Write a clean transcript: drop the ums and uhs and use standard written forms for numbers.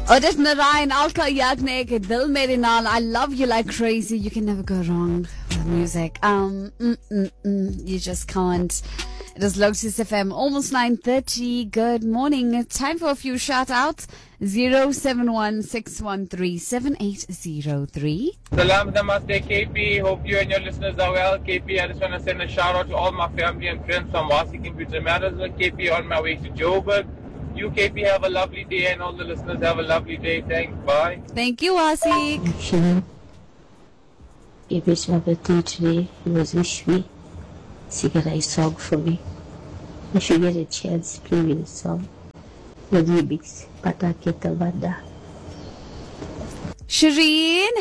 Udit Narayan, Alka Yagnik, Dil Mere Naal. I love you like crazy. You can never go wrong with music. You just can't. It is Lotus FM, almost 9:30. Good morning. It's time for a few shout outs. 071-613-7803. Salam Namaste KP. Hope you and your listeners are well. KP, I just want to send a shout out to all my family and friends from Wasi Computer Matters. KP, on my way to Joburg. You KP, have a lovely day, and all the listeners have a lovely day. Thanks. Bye. Thank you, Asik. KP's my birthday today. He was wish me. Sing a nice song for me. If you get a chance, play me the song. The remix, Pataketa Banda. Shireen.